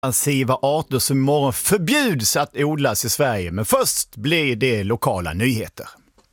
Invasiva arter som imorgon förbjuds att odlas i Sverige. Men först blir det lokala nyheter.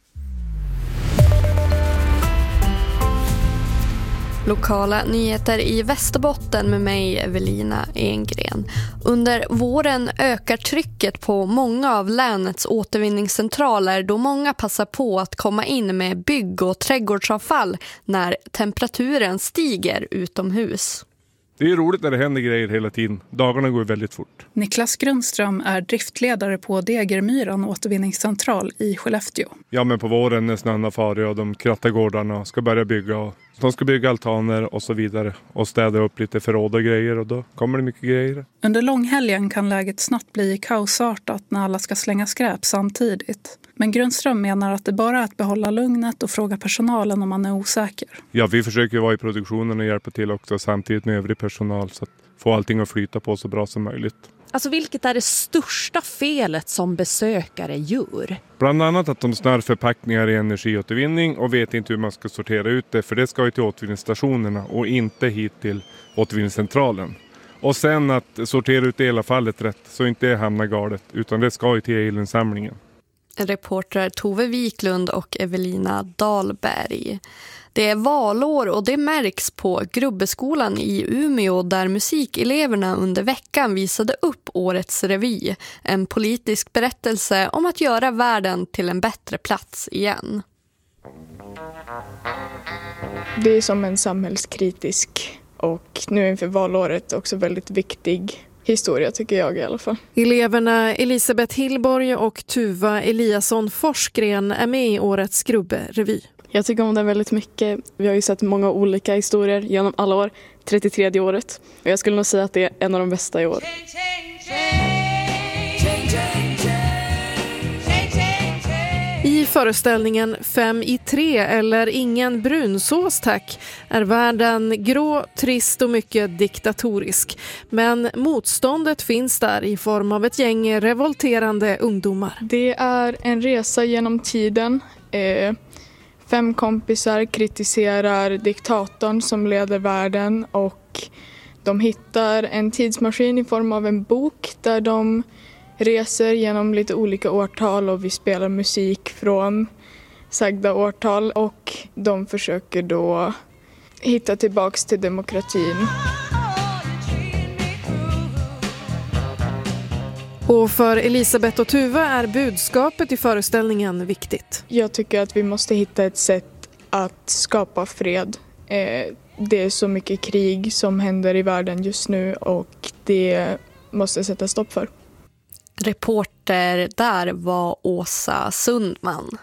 Lokala nyheter i Västerbotten med mig, Evelina Engren. Under våren ökar trycket på många av länets återvinningscentraler då många passar på att komma in med bygg- och trädgårdsavfall när temperaturen stiger utomhus. Det är roligt när det händer grejer hela tiden. Dagarna går väldigt fort. Niklas Grundström är driftledare på Degermyran återvinningscentral i Skellefteå. Ja, men på våren när snön har farit och de krattar gårdarna och ska börja bygga. Och de ska bygga altaner och så vidare. Och städa upp lite förråd och grejer och då kommer det mycket grejer. Under långhelgen kan läget snabbt bli kaosartat när alla ska slänga skräp samtidigt. Men Grundström menar att det bara är att behålla lugnet och fråga personalen om man är osäker. Ja, vi försöker vara i produktionen och hjälpa till också samtidigt med övrig personal så att få allting att flyta på så bra som möjligt. Alltså vilket är det största felet som besökare gör? Bland annat att de snör förpackningar i energiåtervinning och vet inte hur man ska sortera ut det. För det ska ju till återvinningsstationerna och inte hit till återvinningscentralen. Och sen att sortera ut elavfallet rätt så inte hamnar galet utan det ska ju till elinsamlingen. Reporter Tove Wiklund och Evelina Dahlberg. Det är valår och det märks på Grubbeskolan i Umeå där musikeleverna under veckan visade upp årets revy. En politisk berättelse om att göra världen till en bättre plats igen. Det är som en samhällskritisk och nu inför valåret också väldigt viktig historia tycker jag i alla fall. Eleverna Elisabeth Hillborg och Tuva Eliasson Forsgren är med i årets Grubbe-revy. Jag tycker om den väldigt mycket. Vi har ju sett många olika historier genom alla år, 33 året. Och jag skulle nog säga att det är en av de bästa i år. I föreställningen 5 i 3 eller ingen brunsås tack är världen grå, trist och mycket diktatorisk. Men motståndet finns där i form av ett gäng revolterande ungdomar. Det är en resa genom tiden. 5 kompisar kritiserar diktatorn som leder världen och de hittar en tidsmaskin i form av en bok där de reser genom lite olika årtal och vi spelar musik från sagda årtal och de försöker då hitta tillbaks till demokratin. Och för Elisabeth och Tuva är budskapet i föreställningen viktigt. Jag tycker att vi måste hitta ett sätt att skapa fred. Det är så mycket krig som händer i världen just nu och det måste sätta stopp för. Reporter där var Åsa Sundman.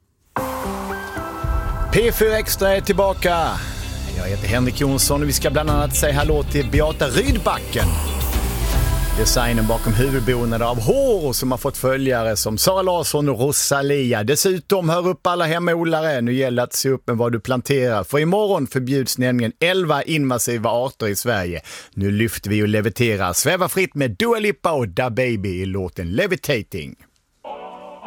P4 Extra är tillbaka. Jag heter Henrik Jonsson och vi ska bland annat säga hallå till Beata Rydbacken. Designen bakom huvudbonader av hår som har fått följare som Sara Larsson och Rosalia. Dessutom hör upp alla hemodlare. Nu gäller att se upp med vad du planterar. För imorgon förbjuds nämligen 11 invasiva arter i Sverige. Nu lyfter vi och leviterar. Sväva fritt med Dua Lipa och Da Baby i låten Levitating.